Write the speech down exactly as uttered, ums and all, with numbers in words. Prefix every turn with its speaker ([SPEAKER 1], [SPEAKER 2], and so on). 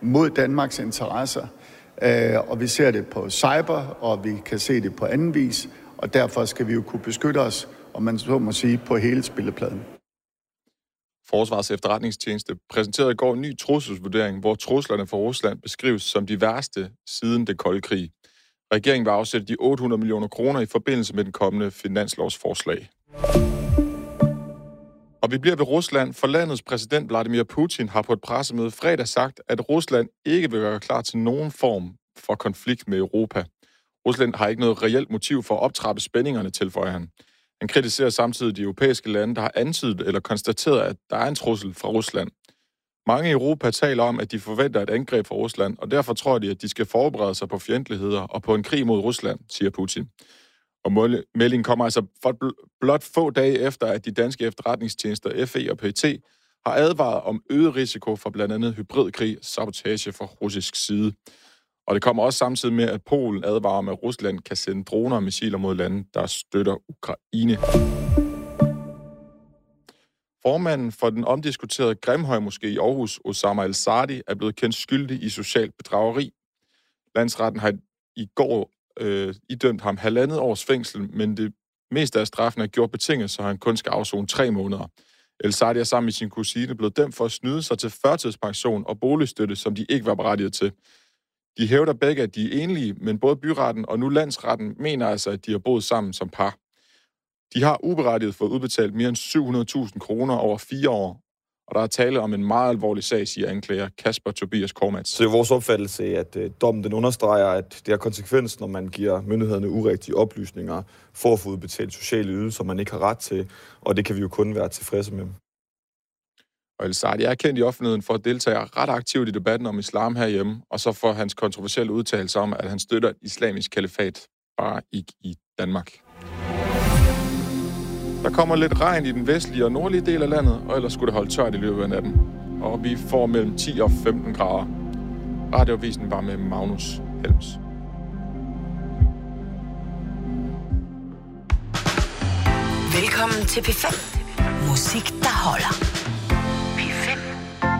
[SPEAKER 1] mod Danmarks interesser. Og vi ser det på cyber, og vi kan se det på anden vis, og derfor skal vi jo kunne beskytte os, om man så må sige, på hele spillepladen.
[SPEAKER 2] Forsvarets efterretningstjeneste præsenterede i går en ny trusselsvurdering, hvor truslerne fra Rusland beskrives som de værste siden det kolde krig. Regeringen vil afsætte de otte hundrede millioner kroner i forbindelse med den kommende finanslovsforslag. Og vi bliver ved Rusland, for landets præsident Vladimir Putin har på et pressemøde fredag sagt, at Rusland ikke vil være klar til nogen form for konflikt med Europa. Rusland har ikke noget reelt motiv for at optrappe spændingerne, tilføjer han. Han kritiserer samtidig de europæiske lande, der har antydet eller konstateret, at der er en trussel fra Rusland. Mange i Europa taler om, at de forventer et angreb fra Rusland, og derfor tror de, at de skal forberede sig på fjendtligheder og på en krig mod Rusland, siger Putin. Og meldingen kommer altså for blot få dage efter, at de danske efterretningstjenester F E og P T har advaret om øget risiko for blandt andet hybridkrig og sabotage fra russisk side. Og det kommer også samtidig med, at Polen advarer om, at Rusland kan sende droner og missiler mod lande, der støtter Ukraine. Formanden for den omdiskuterede Grimhøjmoské i Aarhus, Osama El-Saadi, er blevet kendt skyldig i socialt bedrageri. Landsretten har i går øh, idømt ham halvandet års fængsel, men det meste af straffen er gjort betinget, så han kun skal afsone tre måneder. El-Saadi er sammen med sin kusine blevet dømt for at snyde sig til førtidspension og boligstøtte, som de ikke var berettiget til. De hævder begge, at de er enlige, men både byretten og nu landsretten mener altså, at de har boet sammen som par. De har uberettiget fået udbetalt mere end syv hundrede tusind kroner over fire år, og der er tale om en meget alvorlig sag, siger anklager Kasper Tobias Kormats.
[SPEAKER 3] Så det er vores opfattelse, at øh, dommen den understreger, at det er konsekvens, når man giver myndighederne urigtige oplysninger for at få udbetalt sociale ydelser, man ikke har ret til, og det kan vi jo kun være tilfredse med.
[SPEAKER 2] Og El-Saadi er kendt i offentligheden for at deltage ret aktivt i debatten om islam herhjemme, og så for hans kontroversielle udtalelser om, at han støtter et islamisk kalifat, bare ikke i Danmark. Der kommer lidt regn i den vestlige og nordlige del af landet, og ellers skulle det holde tørt i løbet af natten. Og vi får mellem ti og femten grader. Radioavisen var med Magnus Helms.
[SPEAKER 4] Velkommen til P fem. Musik, der holder.